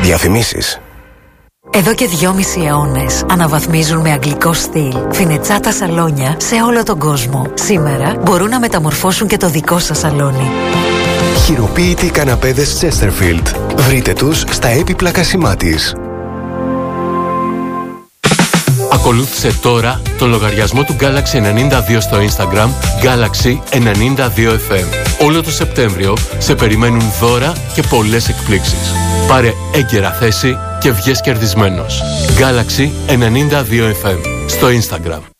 Διαφημίσεις. Εδώ και 2,5 αιώνες αναβαθμίζουν με αγγλικό στυλ φινετσάτα σαλόνια σε όλο τον κόσμο. Σήμερα μπορούν να μεταμορφώσουν και το δικό σας σαλόνι. Χειροποίητοι καναπέδες Chesterfield. Βρείτε τους στα έπιπλα Κασιμάτης. Ακολούθησε τώρα το λογαριασμό του Galaxy 92 στο Instagram Galaxy 92FM. Όλο το Σεπτέμβριο σε περιμένουν δώρα και πολλές εκπλήξεις. Πάρε έγκαιρα θέση και βγες κερδισμένος. Galaxy 92FM στο Instagram.